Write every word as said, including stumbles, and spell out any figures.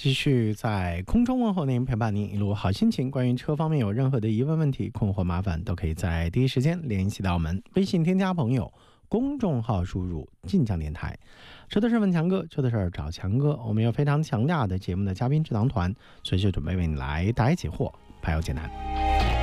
继续在空中问候您，陪伴您一路好心情。关于车方面有任何的疑问、问题、困惑、麻烦，都可以在第一时间联系到我们。微信添加朋友，公众号输入晋江电台。车的事问强哥，车的事找强哥。我们有非常强大的节目的嘉宾智囊团，随时准备为你来答疑解惑，排忧解难。